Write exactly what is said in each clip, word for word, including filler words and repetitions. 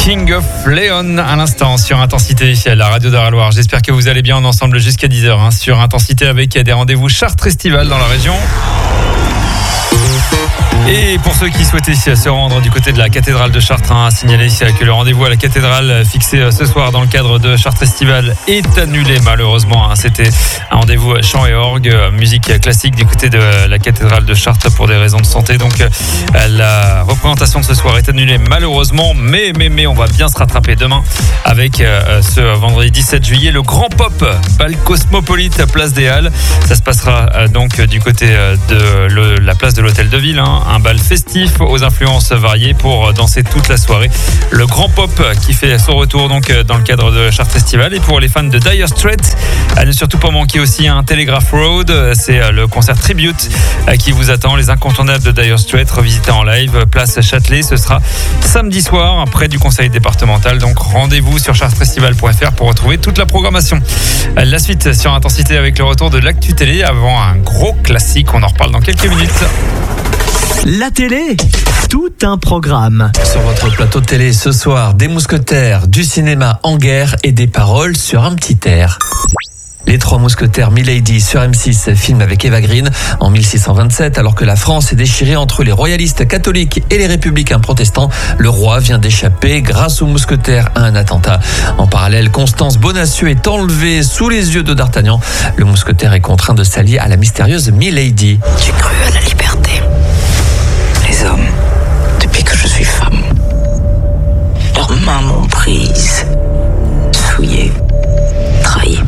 King of Leon à l'instant sur Intensité, la radio d'Eure-et-Loir. J'espère que vous allez bien, ensemble jusqu'à dix heures hein, sur Intensité avec des rendez-vous Chartres Estival dans la région. Et pour ceux qui souhaitaient se rendre du côté de la cathédrale de Chartres, hein, à signaler que le rendez-vous à la cathédrale fixé ce soir dans le cadre de Chartres Estival est annulé malheureusement. Hein. C'était un rendez-vous chant et orgue, musique classique du côté de la cathédrale de Chartres pour des raisons de santé. Donc la représentation de ce soir est annulée malheureusement, mais, mais, mais on va bien se rattraper demain avec euh, ce vendredi dix-sept juillet, le grand pop, bal cosmopolite, place des Halles. Ça se passera euh, donc du côté euh, de le, la place de l'Hôtel de Ville, hein. Un bal festif aux influences variées pour danser toute la soirée. Le grand pop qui fait son retour donc dans le cadre de Chartres Estival. Et pour les fans de Dire Straits, à ne surtout pas manquer aussi un Telegraph Road. C'est le concert tribute qui vous attend. Les incontournables de Dire Straits revisités en live, place Châtelet. Ce sera samedi soir près du conseil départemental. Donc rendez-vous sur chartres estival point f r pour retrouver toute la programmation. La suite sur Intensité avec le retour de l'actu télé avant un gros classique. On en reparle dans quelques minutes. La télé, tout un programme. Sur votre plateau de télé ce soir, des mousquetaires, du cinéma en guerre et des paroles sur un petit air. Les Trois Mousquetaires Milady sur M six, film avec Eva Green en mille six cent vingt-sept, alors que la France est déchirée entre les royalistes catholiques et les républicains protestants. Le roi vient d'échapper grâce aux mousquetaires à un attentat. En parallèle, Constance Bonacieux est enlevée sous les yeux de D'Artagnan. Le mousquetaire est contraint de s'allier à la mystérieuse Milady. J'ai cru à la liberté. Les hommes, depuis que je suis femme, leurs mains m'ont prise, souillée, trahie.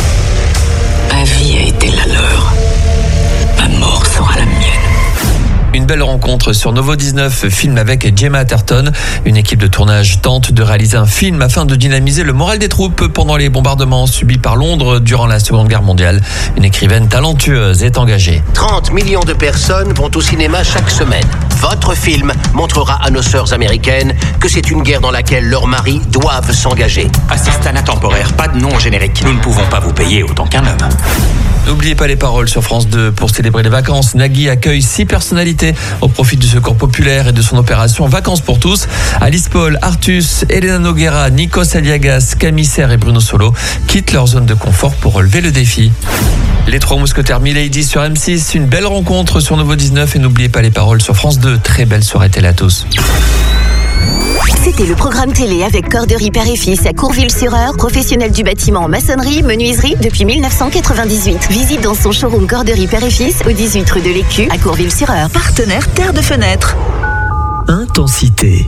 Ma vie a été la leur. Ma mort sera la mienne. Une belle rencontre sur Novo dix-neuf, film avec Gemma Atherton. Une équipe de tournage tente de réaliser un film afin de dynamiser le moral des troupes pendant les bombardements subis par Londres durant la Seconde Guerre mondiale. Une écrivaine talentueuse est engagée. trente millions de personnes vont au cinéma chaque semaine. Votre film montrera à nos sœurs américaines que c'est une guerre dans laquelle leurs maris doivent s'engager. Assistanat temporaire, pas de nom au générique. Nous ne pouvons pas vous payer autant qu'un homme. N'oubliez pas les paroles sur France deux. Pour célébrer les vacances, Nagui accueille six personnalités au profit du Secours populaire et de son opération Vacances pour tous. Alice Paul, Artus, Elena Noguera, Nikos Aliagas, Camille Serre et Bruno Solo quittent leur zone de confort pour relever le défi. Les Trois Mousquetaires Milady sur M six, une belle rencontre sur Novo dix-neuf et n'oubliez pas les paroles sur France deux. Très belle soirée télé à tous. C'était le programme télé avec Corderie Père et Fils à Courville-sur-Eure, professionnel du bâtiment, maçonnerie, menuiserie depuis dix-neuf cent quatre-vingt-dix-huit. Visite dans son showroom Corderie Père et Fils au dix-huit rue de l'Écu à Courville-sur-Eure. Partenaire Terre de Fenêtre. Intensité.